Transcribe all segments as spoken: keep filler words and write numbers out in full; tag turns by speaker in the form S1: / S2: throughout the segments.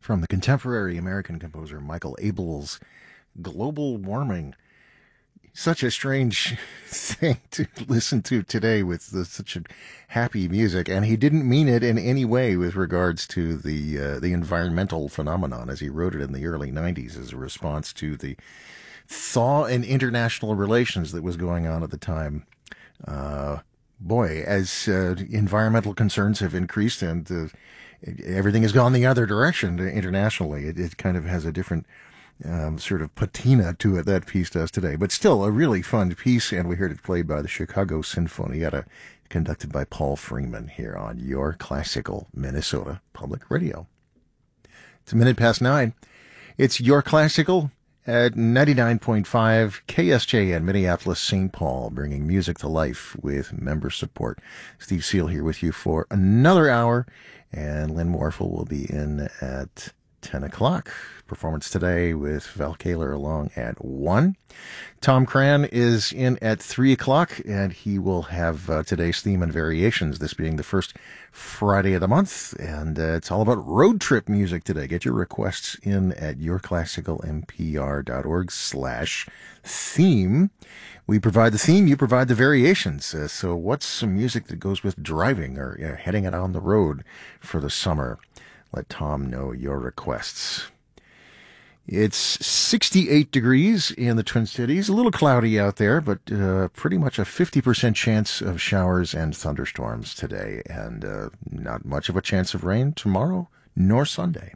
S1: from the contemporary American composer Michael Abels' Global Warming. Such a strange thing to listen to today with the, such a happy music, and he didn't mean it in any way with regards to the uh, the environmental phenomenon as he wrote it in the early nineties as a response to the thaw in international relations that was going on at the time. Uh, boy, as uh, environmental concerns have increased and uh, everything has gone the other direction internationally, it, it kind of has a different Um, sort of patina to it, that piece does today. But still a really fun piece, and we heard it played by the Chicago Sinfonietta, conducted by Paul Freeman here on Your Classical Minnesota Public Radio. It's a minute past nine. It's Your Classical at ninety-nine point five K S J N, Minneapolis, Saint Paul, bringing music to life with member support. Steve Seal here with you for another hour, and Lynn Morphle will be in at ten o'clock. Performance today with Val Kaler along at one. Tom Cran is in at three o'clock, and he will have uh, today's theme and variations, this being the first Friday of the month, and uh, it's all about road trip music today. Get your requests in at yourclassicalmpr.org slash theme. We provide the theme, you provide the variations. Uh, so what's some music that goes with driving or uh, heading it on the road for the summer? Let Tom know your requests. It's sixty-eight degrees in the Twin Cities. A little cloudy out there, but uh, pretty much a fifty percent chance of showers and thunderstorms today, and uh, not much of a chance of rain tomorrow nor Sunday.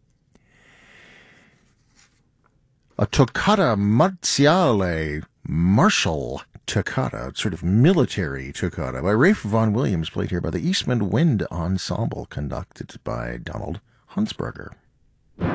S1: A toccata marziale, martial toccata, sort of military toccata, by Ralph Vaughan Williams, played here by the Eastman Wind Ensemble, conducted by Donald Hunsberger.